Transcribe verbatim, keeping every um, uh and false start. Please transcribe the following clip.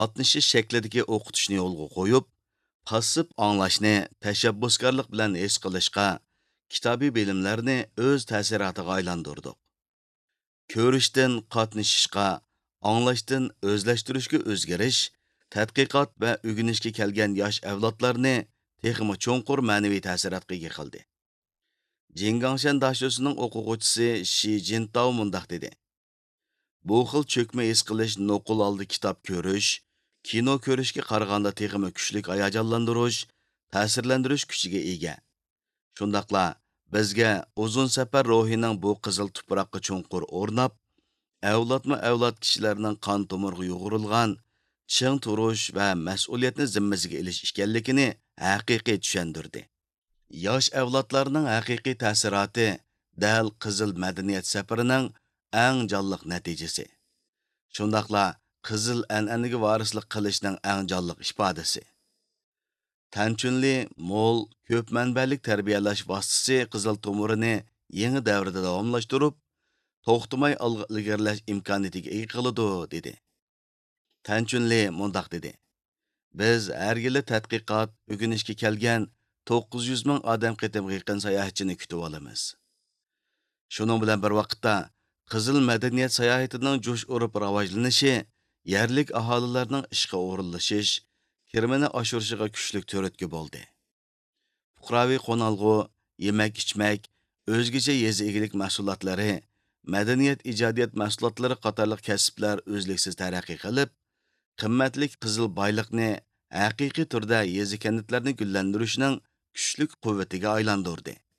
qatnashish shaklidagi o'qitishni yo'lga qo'yib, passiv anglashni tashabbuskorlik bilan his qilishga, kitobiy bilimlarni o'z ta'siriga aylantirdik. Ko'rishdan qatnashishga, anglashdan o'zlashtirishga o'zgarish, tadqiqot va o'rganishga kelgan yosh avlodlarni texmi cho'nqur ma'naviy ta'sirotga ega qildi. Jingangshan dashosining o'quvchisi Shi Jintao mundaq dedi: Bu xil cho'kma his qilish noqul oldi kitob ko'rish, kino ko'rishga qaraganda texmi kuchlik hayajonlantirish, ta'sirlantirish kuchiga ega. Shundaqla bizga uzun safar ruhining bu qizil tuproqqa cho'nqur o'rnab, avlodma avlod kishilarning qon tomirga yo'g'rilgan ching turish va mas'uliyatni zimmasiga ilish ekanligini haqiqiy tushundirdi. Yosh avlodlarning haqiqiy ta'siroti dal qizil madaniyat safarining eng jonliq natijasi. Shundaqla qizil an'anaga varislik qilishning eng jonliq ifodasi. Tanchunli mo'l ko'p manbalik tarbiyalash vositasi qizil tomirini yangi davrda davomlashtirib, to'xtamay olg'a ilgarilash imkoniyatiga ega qiladi, dedi. Tanchunli mundaq dedi: Biz har yili tadqiqot o'rganishga kelgan to'qqiz yuz ming odam qitimga yaqin sayohatchini kutib olamiz. Shuning bilan bir vaqtda qizil madaniyat sayohatining jo'sh urib rivojlanishi, yerlik aholilarning ishga o'rinlashish, kirmini oshirishiga kuchlik to'ritki bo'ldi. Fuqaroviy qo'nalg'u, yemak-ichmak, o'zgacha yezi egilik mahsulotlari, madaniyat ijodiyat mahsulotlari qatorliq kasblar o'zliksiz taraqqiy qilib, qimmatlik qizil boyliqni haqiqiy turda yezi kanditlarni gullantirishning kuchlik quvvatiga aylantirdi.